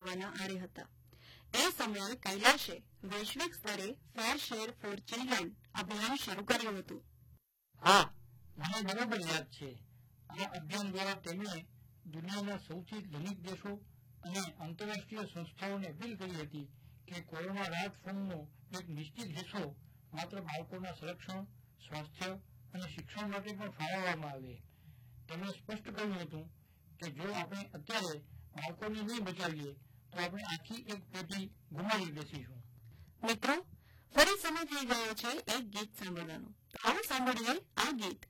આપવાના આરે હતા. એ સમયે કૈલાશે વૈશ્વિક સ્તરે ફેર શેર ફોર ચિલ્ડ્રન અભિયાન શરૂ કર્યું હતું. હા, મને બરાબર યાદ છે. આ અભિયાન દ્વારા તેમણે દુનિયાના સૌથી ધનિક દેશો અને આંતરરાષ્ટ્રીય સંસ્થાઓને અપીલ કરી હતી કે કોરોના રાહત ફંડનો એક નિશ્ચિત હિસ્સો માત્ર બાળકોના સંરક્ષણ, સ્વાસ્થ્ય અને શિક્ષણ માટે પણ ફાળવવામાં આવે. તેમણે સ્પષ્ટ કહ્યું હતું કે જો આપણે અત્યારે બાળકોને નહીં બચાવીએ તો આપણે આખી એક પેઢી ગુમાવી બેસીશું. મિત્રો, ફરી સમય થઈ ગયો છે એક ગીત સાંભળવાનો. આવો સાંભળીએ આ ગીત.